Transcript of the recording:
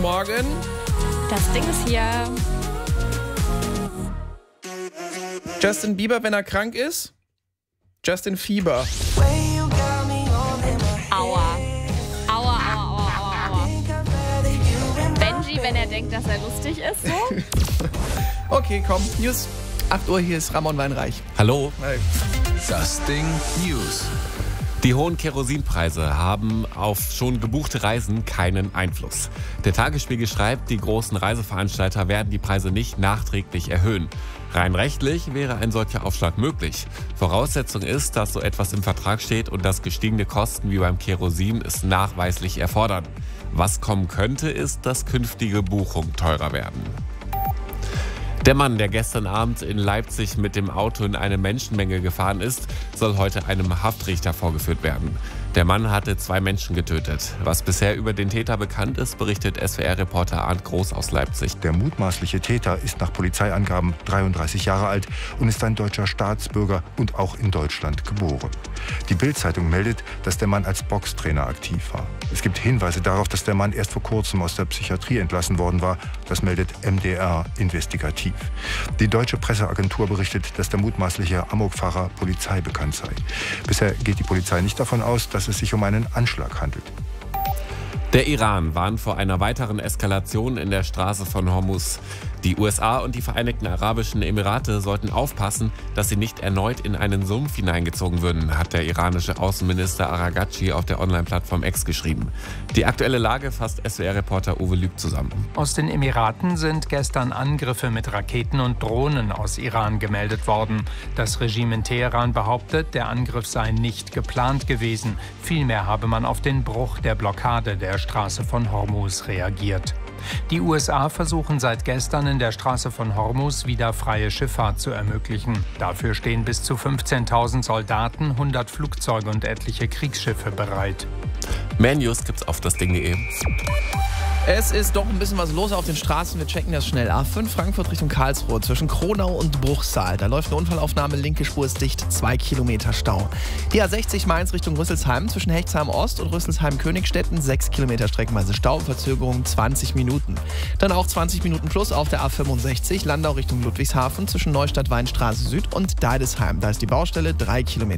Morgen. Das Ding ist hier. Justin Bieber, wenn er krank ist? Justin Fieber. Aua. Aua, aua, aua, aua, aua. Benji, wenn er denkt, dass er lustig ist, so? Okay, komm. News. 8 Uhr, hier ist Ramon Weinreich. Hallo. Hi. Das Ding News. Die hohen Kerosinpreise haben auf schon gebuchte Reisen keinen Einfluss. Der Tagesspiegel schreibt, die großen Reiseveranstalter werden die Preise nicht nachträglich erhöhen. Rein rechtlich wäre ein solcher Aufschlag möglich. Voraussetzung ist, dass so etwas im Vertrag steht und dass gestiegene Kosten wie beim Kerosin es nachweislich erfordern. Was kommen könnte, ist, dass künftige Buchungen teurer werden. Der Mann, der gestern Abend in Leipzig mit dem Auto in eine Menschenmenge gefahren ist, soll heute einem Haftrichter vorgeführt werden. Der Mann hatte 2 Menschen getötet. Was bisher über den Täter bekannt ist, berichtet SWR-Reporter Arndt Groß aus Leipzig. Der mutmaßliche Täter ist nach Polizeiangaben 33 Jahre alt und ist ein deutscher Staatsbürger und auch in Deutschland geboren. Die Bild-Zeitung meldet, dass der Mann als Boxtrainer aktiv war. Es gibt Hinweise darauf, dass der Mann erst vor kurzem aus der Psychiatrie entlassen worden war. Das meldet MDR investigativ. Die deutsche Presseagentur berichtet, dass der mutmaßliche Amokfahrer Polizei bekannt sei. Bisher geht die Polizei nicht davon aus, dass es sich um einen Anschlag handelt. Der Iran warnt vor einer weiteren Eskalation in der Straße von Hormuz. Die USA und die Vereinigten Arabischen Emirate sollten aufpassen, dass sie nicht erneut in einen Sumpf hineingezogen würden, hat der iranische Außenminister Araghchi auf der Online-Plattform X geschrieben. Die aktuelle Lage fasst SWR-Reporter Uwe Lüb zusammen. Aus den Emiraten sind gestern Angriffe mit Raketen und Drohnen aus Iran gemeldet worden. Das Regime in Teheran behauptet, der Angriff sei nicht geplant gewesen. Vielmehr habe man auf den Bruch der Blockade der Straße von Hormuz reagiert. Die USA versuchen seit gestern in der Straße von Hormuz wieder freie Schifffahrt zu ermöglichen. Dafür stehen bis zu 15.000 Soldaten, 100 Flugzeuge und etliche Kriegsschiffe bereit. Mehr News gibt's auf dasding.de. Es ist doch ein bisschen was los auf den Straßen. Wir checken das schnell. A5 Frankfurt Richtung Karlsruhe zwischen Kronau und Bruchsal. Da läuft eine Unfallaufnahme, linke Spur ist dicht, 2 Kilometer Stau. Die A60 Mainz Richtung Rüsselsheim zwischen Hechtsheim Ost und Rüsselsheim-Königstetten 6 Kilometer streckenweise Stau, Verzögerung 20 Minuten. Dann auch 20 Minuten plus auf der A65 Landau Richtung Ludwigshafen zwischen Neustadt-Weinstraße Süd und Deidesheim. Da ist die Baustelle 3 Kilometer.